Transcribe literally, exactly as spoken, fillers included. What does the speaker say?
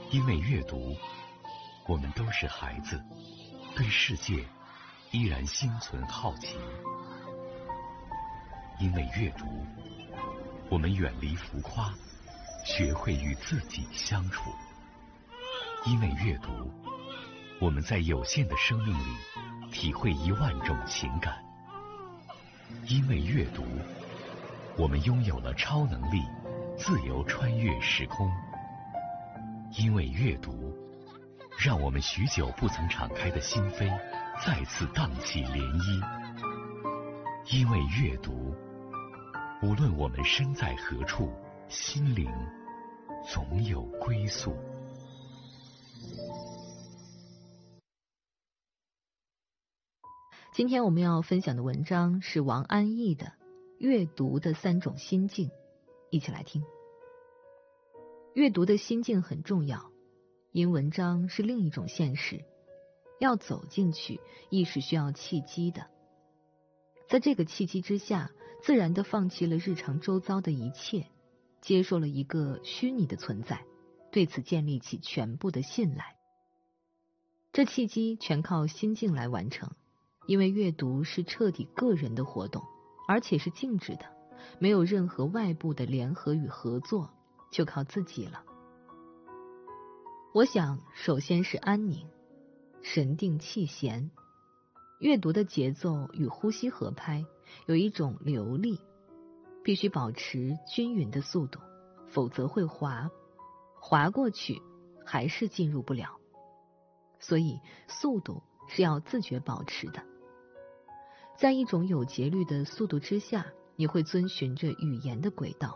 因为阅读，我们都是孩子，对世界依然心存好奇。因为阅读，我们远离浮夸，学会与自己相处。因为阅读，我们在有限的生命里体会一万种情感。因为阅读，我们拥有了超能力，自由穿越时空。因为阅读，让我们许久不曾敞开的心扉再次荡起涟漪。因为阅读，无论我们身在何处，心灵总有归宿。 今天我们要分享的文章是王安忆的《阅读的三种心境》，一起来听。阅读的心境很重要，因文章是另一种现实，要走进去亦是需要契机的。在这个契机之下，自然地放弃了日常周遭的一切，接受了一个虚拟的存在，对此建立起全部的信赖。这契机全靠心境来完成，因为阅读是彻底个人的活动，而且是静止的，没有任何外部的联合与合作，就靠自己了。我想首先是安宁，神定气闲。阅读的节奏与呼吸合拍，有一种流利，必须保持均匀的速度，否则会滑，滑过去还是进入不了。所以速度是要自觉保持的。在一种有节律的速度之下，你会遵循着语言的轨道，